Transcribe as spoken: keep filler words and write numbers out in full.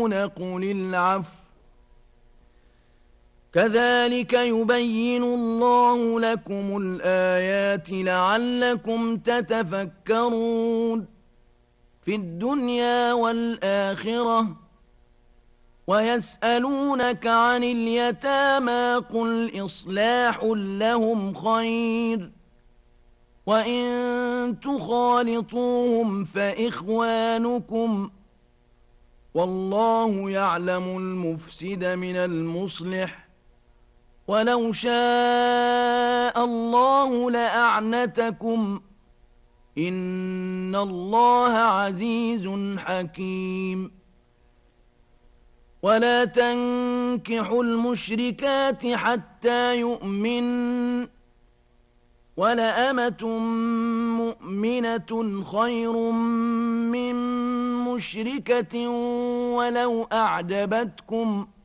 تحبون قل العفو كذلك يبين الله لكم الآيات لعلكم تتفكرون في الدنيا والآخرة ويسألونك عن اليتامى قل إصلاح لهم خير وإن تخالطوهم فإخوانكم والله يعلم المفسد من المصلح ولو شاء الله لأعنتكم إن الله عزيز حكيم ولا تنكحوا المشركات حتى يؤمن ولأمة مؤمنة خير من مشركة ولو أعجبتكم